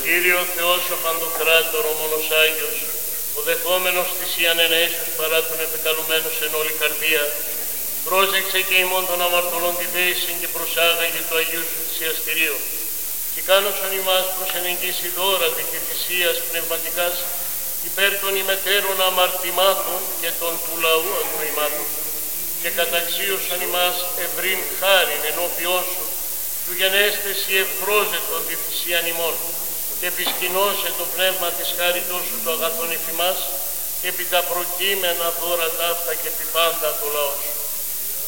Κύριο Θεός ο Παντοκράτορο μόνος Άγιος, ο δεχόμενος θυσίαν ενέσεως παρά τον επικαλουμένος εν όλη καρδία, πρόσεξε και ημών των αμαρτωλών τη δέησιν και προσάγαγε το Αγίου σου θυσιαστηρίο. Και κάνωσον ημάς προς ενεγγύσει δώρατη και θυσίας πνευματικάς, υπέρ των ημετέρων αμαρτημάτων και των του λαού αγνοημάτων, και καταξίωσον ημάς ευρύν χάριν ενώπιόν σου, του γενέστεση ευπρόζετον τη θυσίαν ημών, και επισκηνώσε το πνεύμα της χάριτός σου το αγαθόν εφημάς, επί τα προκείμενα δώρα ταύτα και επί πάντα το λαό σου.